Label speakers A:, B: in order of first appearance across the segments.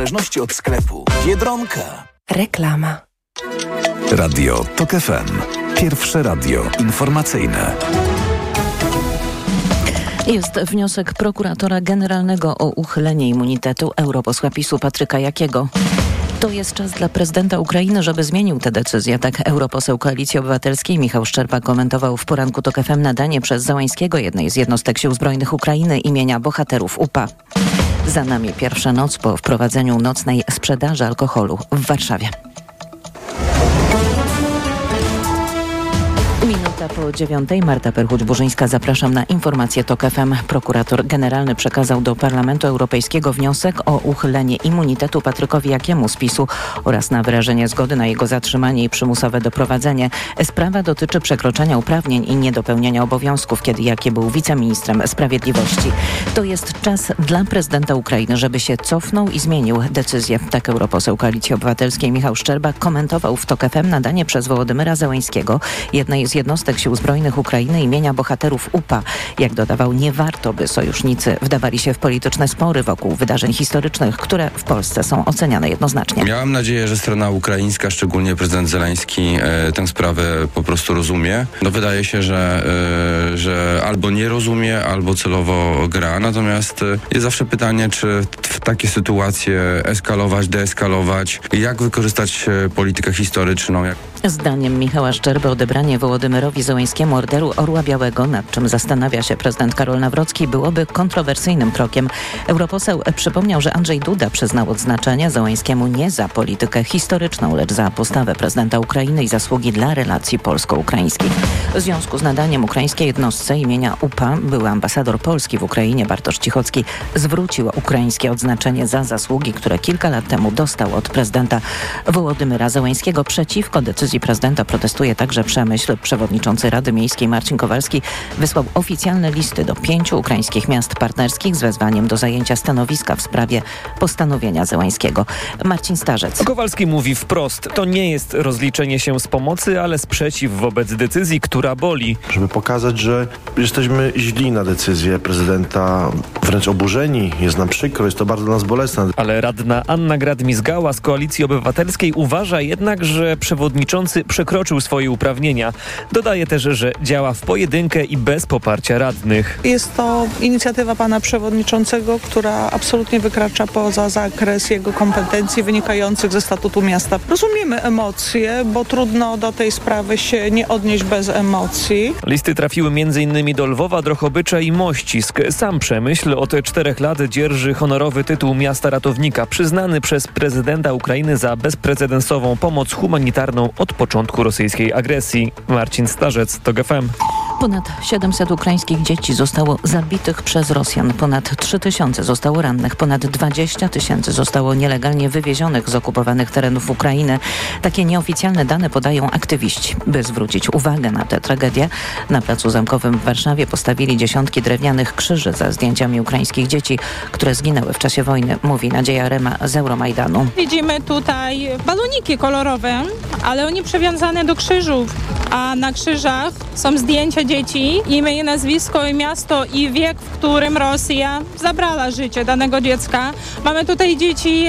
A: zależności od sklepu. Biedronka.
B: Reklama.
A: Radio TOK FM. Pierwsze radio informacyjne.
B: Jest wniosek prokuratora generalnego o uchylenie immunitetu europosła PiS-u Patryka Jakiego. To jest czas dla prezydenta Ukrainy, żeby zmienił tę decyzję. Tak europoseł Koalicji Obywatelskiej Michał Szczerba komentował w poranku TOK FM nadanie przez Załańskiego jednej z jednostek sił zbrojnych Ukrainy imienia bohaterów UPA. Za nami pierwsza noc po wprowadzeniu nocnej sprzedaży alkoholu w Warszawie. Minuta po 9:00. Marta Perchuć-Burzyńska. Zapraszam na informację TOK FM. Prokurator generalny przekazał do Parlamentu Europejskiego wniosek o uchylenie immunitetu Patrykowi Jakiemu z PiS-u oraz na wyrażenie zgody na jego zatrzymanie i przymusowe doprowadzenie. Sprawa dotyczy przekroczenia uprawnień i niedopełniania obowiązków, kiedy Jaki był wiceministrem sprawiedliwości. To jest czas dla prezydenta Ukrainy, żeby się cofnął i zmienił decyzję. Tak europoseł Koalicji Obywatelskiej Michał Szczerba komentował w TOK FM nadanie przez Wołodymyra Zełańskiego jednej z jednostek sił zbrojnych Ukrainy imienia bohaterów UPA. Jak dodawał, nie warto, by sojusznicy wdawali się w polityczne spory wokół wydarzeń historycznych, które w Polsce są oceniane jednoznacznie.
C: Miałem nadzieję, że strona ukraińska, szczególnie prezydent Zełański, tę sprawę po prostu rozumie. No wydaje się, że albo nie rozumie, albo celowo gra. Natomiast jest zawsze pytanie, czy w takie sytuacje eskalować, deeskalować, jak wykorzystać politykę historyczną.
B: Zdaniem Michała Szczerby odebranie Wołodymyrowi Zełańskiemu Orderu Orła Białego, nad czym zastanawia się prezydent Karol Nawrocki, byłoby kontrowersyjnym krokiem. Europoseł przypomniał, że Andrzej Duda przyznał odznaczenie Zełańskiemu nie za politykę historyczną, lecz za postawę prezydenta Ukrainy i zasługi dla relacji polsko-ukraińskich. W związku z nadaniem ukraińskiej jednostce imienia UPA były ambasador Polski w Ukrainie Bartosz Cichocki zwrócił ukraińskie odznaczenie za zasługi, które kilka lat temu dostał od prezydenta Wołodymyra Zełańskiego. Przeciwko decyzji prezydenta protestuje także Przemyśl. Przewodniczący Rady Miejskiej Marcin Kowalski wysłał oficjalne listy do 5 ukraińskich miast partnerskich z wezwaniem do zajęcia stanowiska w sprawie postanowienia Zełańskiego. Marcin Starzec.
D: Kowalski mówi wprost, to nie jest rozliczenie się z pomocy, ale sprzeciw wobec decyzji, która boli.
E: Żeby pokazać, że jesteśmy źli na decyzję prezydenta, wręcz oburzeni, jest nam przykro, jest to bardzo dla nas bolesne.
D: Ale radna Anna Grad-Mizgała z Koalicji Obywatelskiej uważa jednak, że przewodniczący przekroczył swoje uprawnienia. Dodaje też, że działa w pojedynkę i bez poparcia radnych.
F: Jest to inicjatywa pana przewodniczącego, która absolutnie wykracza poza zakres jego kompetencji wynikających ze statutu miasta. Rozumiemy emocje, bo trudno do tej sprawy się nie odnieść bez emocji.
D: Listy trafiły m.in. do Lwowa, Drohobycza i Mościsk. Sam Przemyśl od 4 lat dzierży honorowy tytuł miasta ratownika, przyznany przez prezydenta Ukrainy za bezprecedensową pomoc humanitarną od początku rosyjskiej agresji. Marcin Starzec, TOK FM.
B: Ponad 700 ukraińskich dzieci zostało zabitych przez Rosjan. Ponad 3000 zostało rannych. Ponad 20 000 zostało nielegalnie wywiezionych z okupowanych terenów Ukrainy. Takie nieoficjalne dane podają aktywiści. By zwrócić uwagę na tę tragedię, na Placu Zamkowym w Warszawie postawili dziesiątki drewnianych krzyży za zdjęciami ukraińskich dzieci, które zginęły w czasie wojny, mówi Nadzieja Rema z Euromajdanu.
G: Widzimy tutaj baloniki kolorowe, ale oni przywiązane do krzyżów, a na krzyżach są zdjęcia dzieci, imię i nazwisko i miasto i wiek, w którym Rosja zabrała życie danego dziecka. Mamy tutaj dzieci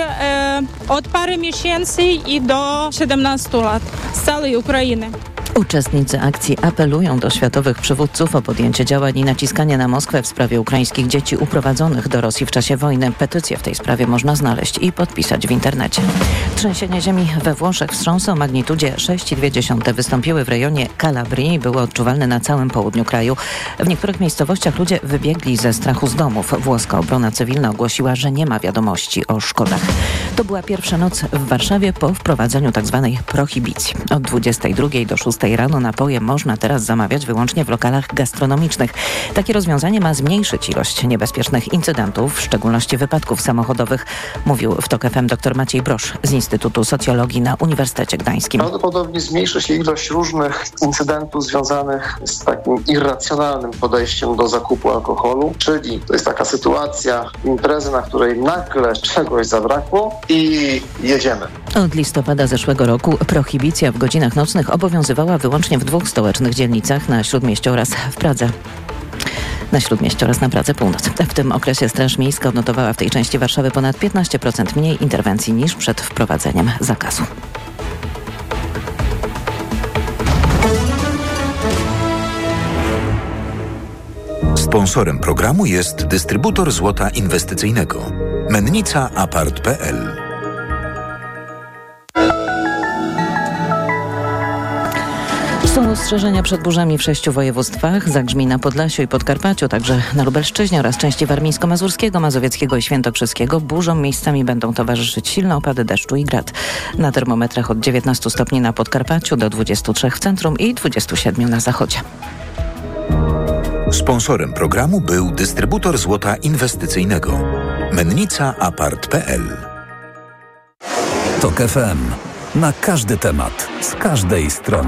G: od parę miesięcy i do 17 lat z całej Ukrainy.
B: Uczestnicy akcji apelują do światowych przywódców o podjęcie działań i naciskanie na Moskwę w sprawie ukraińskich dzieci uprowadzonych do Rosji w czasie wojny. Petycję w tej sprawie można znaleźć i podpisać w internecie. Trzęsienie ziemi we Włoszech, wstrząsy o magnitudzie 6,2 wystąpiły w rejonie Kalabrii i były odczuwalne na całym południu kraju. W niektórych miejscowościach ludzie wybiegli ze strachu z domów. Włoska obrona cywilna ogłosiła, że nie ma wiadomości o szkodach. To była pierwsza noc w Warszawie po wprowadzeniu tzw. prohibicji. Od 22 do 6 rano napoje można teraz zamawiać wyłącznie w lokalach gastronomicznych. Takie rozwiązanie ma zmniejszyć ilość niebezpiecznych incydentów, w szczególności wypadków samochodowych, mówił w TOK FM dr Maciej Brosz z Instytutu Socjologii na Uniwersytecie Gdańskim.
H: Prawdopodobnie zmniejszy się ilość różnych incydentów związanych z takim irracjonalnym podejściem do zakupu alkoholu, czyli to jest taka sytuacja, imprezy, na której nagle czegoś zabrakło i jedziemy.
B: Od listopada zeszłego roku prohibicja w godzinach nocnych obowiązywała wyłącznie w 2 stołecznych dzielnicach na Śródmieściu oraz w Pradze. na Śródmieściu oraz na Pradze Północ. W tym okresie Straż Miejska odnotowała w tej części Warszawy ponad 15% mniej interwencji niż przed wprowadzeniem zakazu.
A: Sponsorem programu jest dystrybutor złota inwestycyjnego Mennica Apart.pl.
B: Są ostrzeżenia przed burzami w 6 województwach: Zagrzmi na Podlasiu i Podkarpaciu, także na Lubelszczyźnie oraz części warmińsko-mazurskiego, mazowieckiego i świętokrzyskiego. Burzom miejscami będą towarzyszyć silne opady deszczu i grad. Na termometrach od 19 stopni na Podkarpaciu do 23 w centrum i 27 na zachodzie.
A: Sponsorem programu był dystrybutor złota inwestycyjnego Mennica Apart.pl. TOK FM. Na każdy temat, z każdej strony.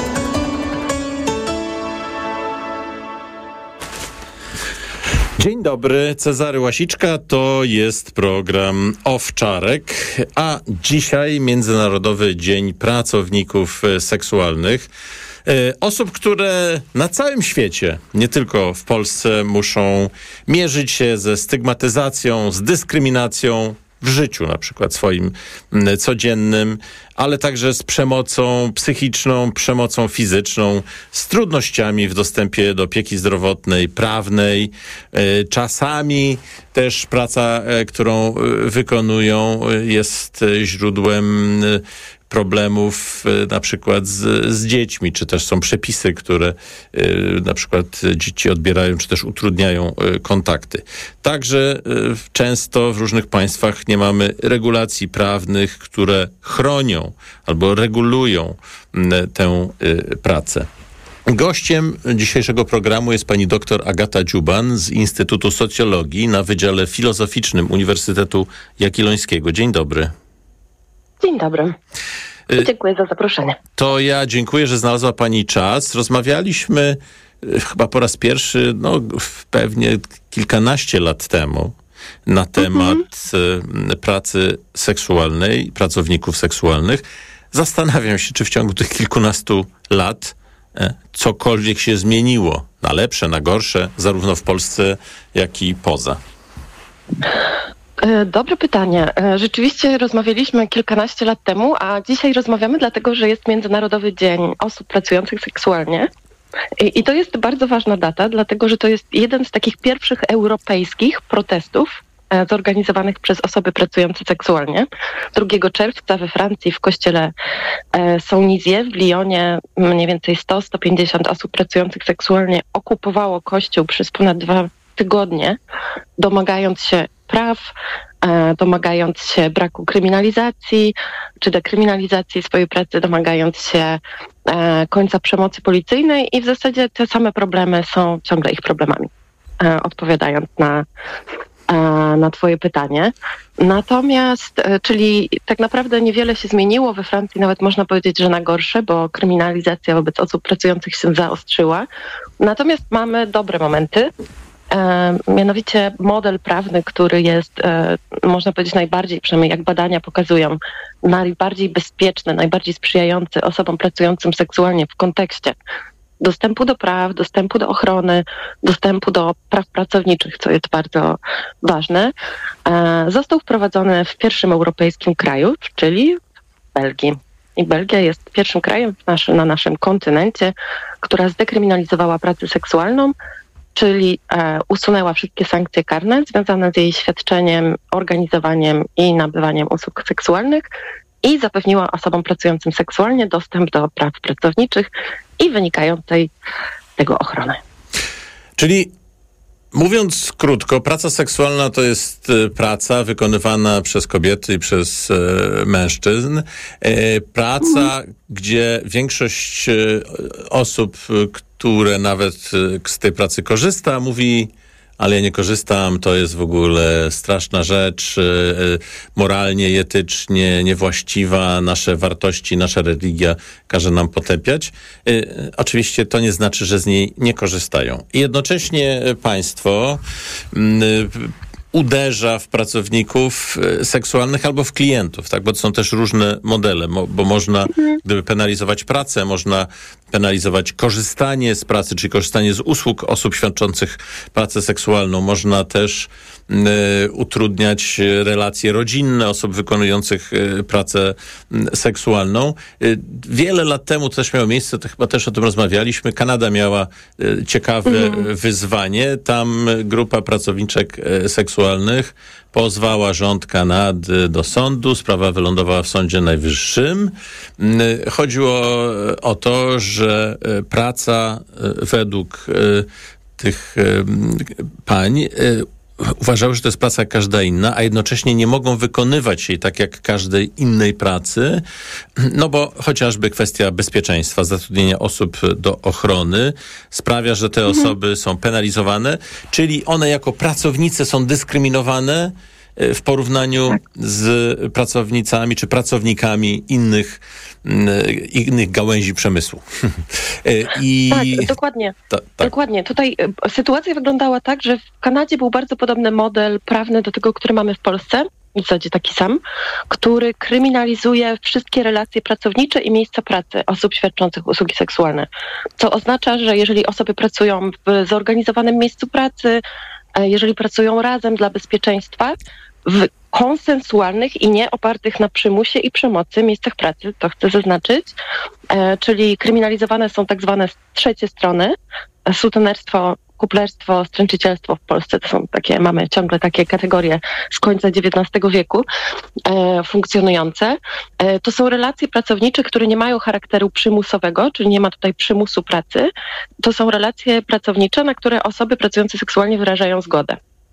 I: Dzień dobry, Cezary Łasiczka, to jest program Owczarek, a dzisiaj Międzynarodowy Dzień Pracowników Seksualnych. Osób, które na całym świecie, nie tylko w Polsce, muszą mierzyć się ze stygmatyzacją, z dyskryminacją w życiu, na przykład swoim codziennym, ale także z przemocą psychiczną, przemocą fizyczną, z trudnościami w dostępie do opieki zdrowotnej, prawnej. Czasami też praca, którą wykonują, jest źródłem problemów na przykład z dziećmi, czy też są przepisy, które na przykład dzieci odbierają, czy też utrudniają kontakty. Także często w różnych państwach nie mamy regulacji prawnych, które chronią albo regulują tę pracę. Gościem dzisiejszego programu jest pani dr Agata Dziuban z Instytutu Socjologii na Wydziale Filozoficznym Uniwersytetu Jagiellońskiego. Dzień dobry.
J: Dzień dobry. Dziękuję za zaproszenie.
I: To ja dziękuję, że znalazła pani czas. Rozmawialiśmy chyba po raz pierwszy, pewnie kilkanaście lat temu na temat pracy seksualnej, pracowników seksualnych. Zastanawiam się, czy w ciągu tych kilkunastu lat cokolwiek się zmieniło na lepsze, na gorsze, zarówno w Polsce, jak i poza.
J: Dobre pytanie. Rzeczywiście rozmawialiśmy kilkanaście lat temu, a dzisiaj rozmawiamy dlatego, że jest Międzynarodowy Dzień Osób Pracujących Seksualnie. I to jest bardzo ważna data, dlatego że to jest jeden z takich pierwszych europejskich protestów zorganizowanych przez osoby pracujące seksualnie. 2 czerwca we Francji w kościele Saint-Nizier w Lyonie mniej więcej 100-150 osób pracujących seksualnie okupowało kościół przez ponad 2 tygodnie, domagając się praw, domagając się braku kryminalizacji czy dekryminalizacji swojej pracy, domagając się końca przemocy policyjnej i w zasadzie te same problemy są ciągle ich problemami, odpowiadając na twoje pytanie. Natomiast, czyli tak naprawdę niewiele się zmieniło we Francji, nawet można powiedzieć, że na gorsze, bo kryminalizacja wobec osób pracujących się zaostrzyła. Natomiast mamy dobre momenty. Mianowicie model prawny, który jest, można powiedzieć, najbardziej, przynajmniej jak badania pokazują, najbardziej bezpieczny, najbardziej sprzyjający osobom pracującym seksualnie w kontekście dostępu do praw, dostępu do ochrony, dostępu do praw pracowniczych, co jest bardzo ważne, został wprowadzony w pierwszym europejskim kraju, czyli w Belgii. I Belgia jest pierwszym krajem na naszym kontynencie, która zdekryminalizowała pracę seksualną, czyli usunęła wszystkie sankcje karne związane z jej świadczeniem, organizowaniem i nabywaniem usług seksualnych i zapewniła osobom pracującym seksualnie dostęp do praw pracowniczych i wynikającej z tego ochrony.
I: Czyli mówiąc krótko, praca seksualna to jest praca wykonywana przez kobiety i przez mężczyzn. Praca, gdzie większość osób, które nawet z tej pracy korzysta, mówi: ale ja nie korzystam, to jest w ogóle straszna rzecz, moralnie i etycznie niewłaściwa, nasze wartości, nasza religia każe nam potępiać. Oczywiście to nie znaczy, że z niej nie korzystają. I jednocześnie państwo uderza w pracowników seksualnych albo w klientów, tak? Bo to są też różne modele, bo można, gdyby penalizować pracę, można penalizować korzystanie z pracy, czyli korzystanie z usług osób świadczących pracę seksualną. Można też utrudniać relacje rodzinne osób wykonujących pracę seksualną. Wiele lat temu to też miało miejsce, to chyba też o tym rozmawialiśmy. Kanada miała ciekawe wyzwanie. Tam grupa pracowniczek seksualnych pozwała rząd Kanady do sądu. Sprawa wylądowała w Sądzie Najwyższym. Chodziło o to, że praca według tych pań uważały, że to jest praca jak każda inna, a jednocześnie nie mogą wykonywać jej tak jak każdej innej pracy, no bo chociażby kwestia bezpieczeństwa, zatrudnienia osób do ochrony sprawia, że te osoby są penalizowane, czyli one jako pracownice są dyskryminowane w porównaniu z pracownicami czy pracownikami innych gałęzi przemysłu.
J: Tak, dokładnie. Dokładnie. Tutaj sytuacja wyglądała tak, że w Kanadzie był bardzo podobny model prawny do tego, który mamy w Polsce, w zasadzie taki sam, który kryminalizuje wszystkie relacje pracownicze i miejsca pracy osób świadczących usługi seksualne. Co oznacza, że jeżeli osoby pracują w zorganizowanym miejscu pracy, jeżeli pracują razem dla bezpieczeństwa, w konsensualnych i nie opartych na przymusie i przemocy miejscach pracy, to chcę zaznaczyć, czyli kryminalizowane są tak zwane trzecie strony, sutenerstwo, kuplerstwo, stręczycielstwo w Polsce, to są takie, mamy ciągle takie kategorie z końca XIX wieku funkcjonujące. To są relacje pracownicze, które nie mają charakteru przymusowego, czyli nie ma tutaj przymusu pracy. To są relacje pracownicze, na które osoby pracujące seksualnie wyrażają zgodę.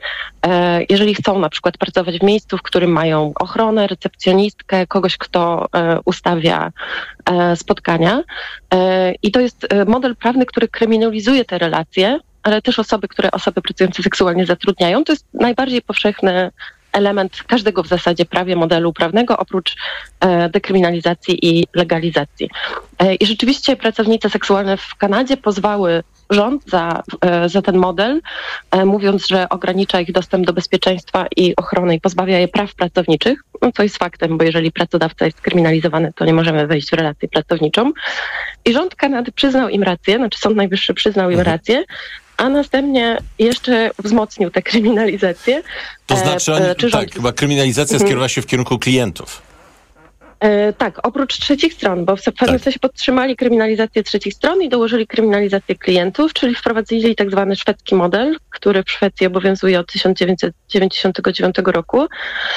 J: Jeżeli chcą na przykład pracować w miejscu, w którym mają ochronę, recepcjonistkę, kogoś, kto ustawia spotkania. I to jest model prawny, który kryminalizuje te relacje, ale też osoby pracujące seksualnie zatrudniają. To jest najbardziej powszechny element każdego w zasadzie prawie modelu prawnego, oprócz dekryminalizacji i legalizacji. I rzeczywiście pracownice seksualne w Kanadzie pozwały rząd za ten model, mówiąc, że ogranicza ich dostęp do bezpieczeństwa i ochrony i pozbawia je praw pracowniczych, no to jest faktem, bo jeżeli pracodawca jest skryminalizowany, to nie możemy wejść w relację pracowniczą. I rząd Kanady przyznał im rację, znaczy Sąd Najwyższy przyznał im rację, a następnie jeszcze wzmocnił tę kryminalizację.
I: To znaczy, chyba kryminalizacja skierowała się w kierunku klientów.
J: Tak, oprócz trzecich stron, bo w pewnym sensie podtrzymali kryminalizację trzecich stron i dołożyli kryminalizację klientów, czyli wprowadzili tak zwany szwedzki model, który w Szwecji obowiązuje od 1999 roku.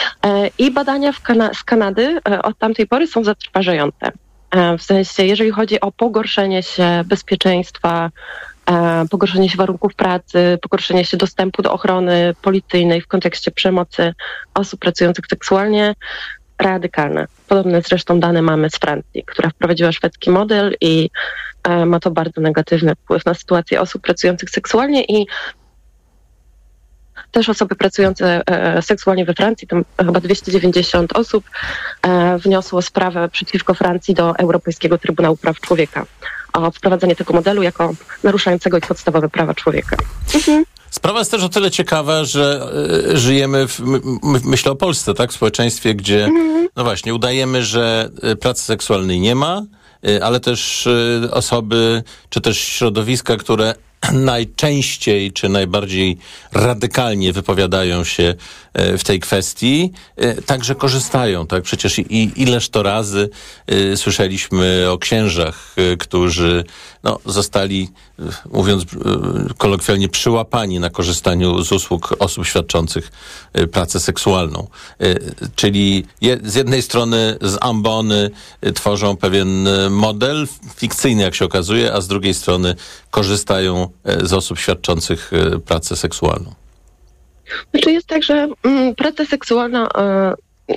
J: I badania z Kanady od tamtej pory są zatrważające. W sensie, jeżeli chodzi o pogorszenie się bezpieczeństwa, pogorszenie się warunków pracy, pogorszenie się dostępu do ochrony policyjnej w kontekście przemocy osób pracujących seksualnie, radykalne. Podobne zresztą dane mamy z Francji, która wprowadziła szwedzki model i ma to bardzo negatywny wpływ na sytuację osób pracujących seksualnie i też osoby pracujące seksualnie we Francji, tam chyba 290 osób wniosło sprawę przeciwko Francji do Europejskiego Trybunału Praw Człowieka o wprowadzenie tego modelu jako naruszającego ich podstawowe prawa człowieka.
I: Sprawa jest też o tyle ciekawa, że żyjemy myślę o Polsce, tak? W społeczeństwie, gdzie no właśnie udajemy, że pracy seksualnej nie ma, ale też osoby, czy też środowiska, które najczęściej czy najbardziej radykalnie wypowiadają się w tej kwestii, także korzystają. Tak? Przecież ileż to razy słyszeliśmy o księżach, którzy zostali, mówiąc kolokwialnie, przyłapani na korzystaniu z usług osób świadczących pracę seksualną. Czyli z jednej strony z ambony tworzą pewien model fikcyjny, jak się okazuje, a z drugiej strony korzystają z osób świadczących pracę seksualną.
J: Znaczy jest tak, że praca seksualna jest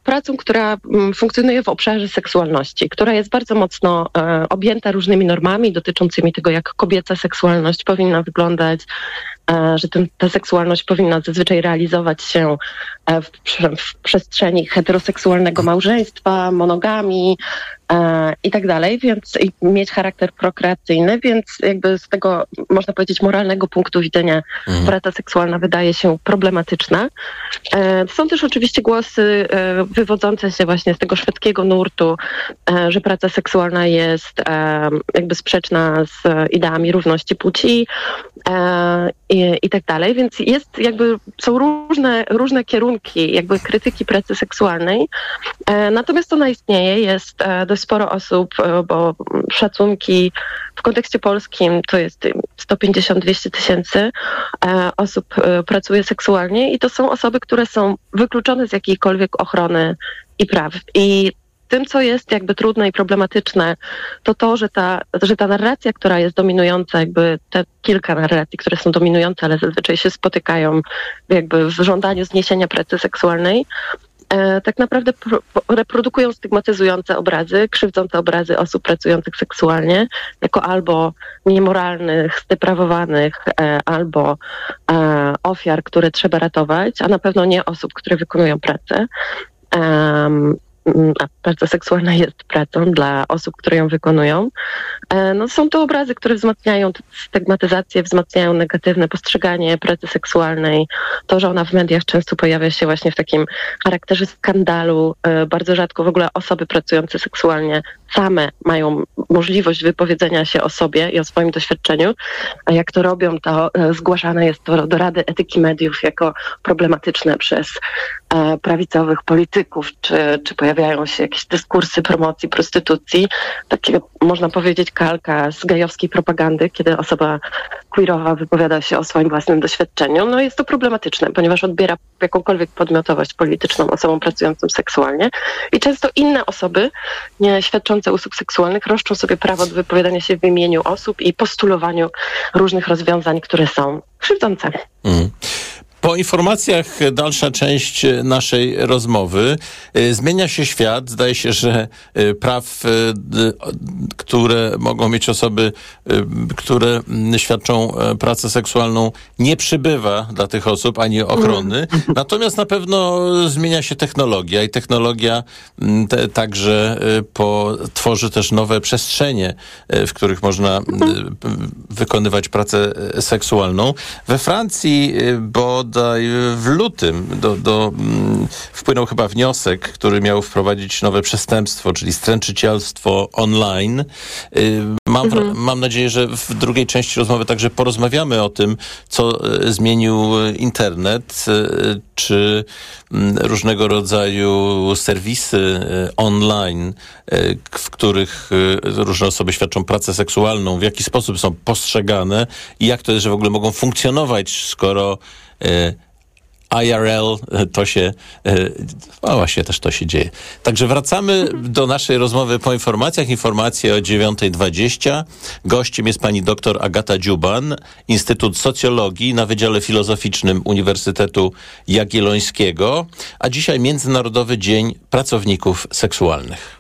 J: pracą, która funkcjonuje w obszarze seksualności, która jest bardzo mocno objęta różnymi normami dotyczącymi tego, jak kobieca seksualność powinna wyglądać, że ta seksualność powinna zazwyczaj realizować się w przestrzeni heteroseksualnego małżeństwa, monogamii i tak dalej, więc mieć charakter prokreacyjny, więc jakby z tego, można powiedzieć, moralnego punktu widzenia praca seksualna wydaje się problematyczna. Są też oczywiście głosy wywodzące się właśnie z tego szwedzkiego nurtu, że praca seksualna jest jakby sprzeczna z ideami równości płci i tak dalej, więc są różne kierunki jakby krytyki pracy seksualnej, natomiast ona istnieje, jest dość sporo osób, bo szacunki w kontekście polskim to jest 150-200 tysięcy osób pracuje seksualnie i to są osoby, które są wykluczone z jakiejkolwiek ochrony i praw. I tym, co jest jakby trudne i problematyczne, to, że ta narracja, która jest dominująca, jakby te kilka narracji, które są dominujące, ale zazwyczaj się spotykają jakby w żądaniu zniesienia pracy seksualnej, tak naprawdę reprodukują stygmatyzujące obrazy, krzywdzące obrazy osób pracujących seksualnie jako albo niemoralnych, zdeprawowanych, albo ofiar, które trzeba ratować, a na pewno nie osób, które wykonują pracę. A praca seksualna jest pracą dla osób, które ją wykonują. Są to obrazy, które wzmacniają stygmatyzację, wzmacniają negatywne postrzeganie pracy seksualnej. To, że ona w mediach często pojawia się właśnie w takim charakterze skandalu. Bardzo rzadko w ogóle osoby pracujące seksualnie same mają możliwość wypowiedzenia się o sobie i o swoim doświadczeniu, a jak to robią, to zgłaszane jest to do Rady Etyki Mediów jako problematyczne przez prawicowych polityków, czy pojawiają się jakieś dyskursy promocji prostytucji, takie można powiedzieć kalka z gejowskiej propagandy, kiedy osoba queerowa wypowiada się o swoim własnym doświadczeniu. Jest to problematyczne, ponieważ odbiera jakąkolwiek podmiotowość polityczną osobom pracującym seksualnie i często inne osoby, nie świadczące usług seksualnych, roszczą sobie prawo do wypowiadania się w imieniu osób i postulowaniu różnych rozwiązań, które są krzywdzące.
I: Po informacjach dalsza część naszej rozmowy. Zmienia się świat. Zdaje się, że praw, które mogą mieć osoby, które świadczą pracę seksualną, nie przybywa dla tych osób, ani ochrony. Natomiast na pewno zmienia się technologia i technologia także tworzy też nowe przestrzenie, w których można wykonywać pracę seksualną. We Francji bodaj w lutym wpłynął chyba wniosek, który miał wprowadzić nowe przestępstwo, czyli stręczycielstwo online. Mam nadzieję, że w drugiej części rozmowy także porozmawiamy o tym, co zmienił internet, czy różnego rodzaju serwisy online, w których różne osoby świadczą pracę seksualną, w jaki sposób są postrzegane i jak to jest, że w ogóle mogą funkcjonować, skoro IRL właśnie też to się dzieje. Także wracamy do naszej rozmowy po informacjach. Informacje o 9:20. Gościem jest pani dr Agata Dziuban, Instytut Socjologii na Wydziale Filozoficznym Uniwersytetu Jagiellońskiego, a dzisiaj Międzynarodowy Dzień Pracowników Seksualnych.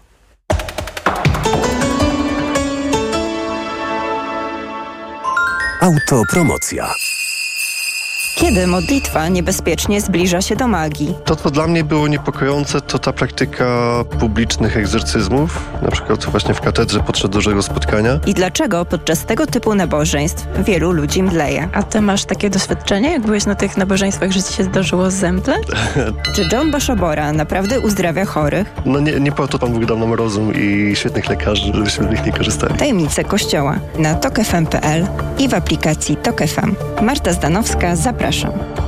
A: Autopromocja.
K: Kiedy modlitwa niebezpiecznie zbliża się do magii?
L: To, co dla mnie było niepokojące, to ta praktyka publicznych egzorcyzmów, na przykład właśnie w katedrze podczas dużego spotkania.
K: I dlaczego podczas tego typu nabożeństw wielu ludzi mdleje?
M: A ty masz takie doświadczenie, jak byłeś na tych nabożeństwach, że ci się zdarzyło zemdleć?
K: Czy John Bashobora naprawdę uzdrawia chorych?
L: Nie po to Pan Bóg dał nam rozum i świetnych lekarzy, żebyśmy z nich nie korzystali.
K: Tajemnice Kościoła na tokefm.pl i w aplikacji Tok FM. Marta Zdanowska, zapraszam.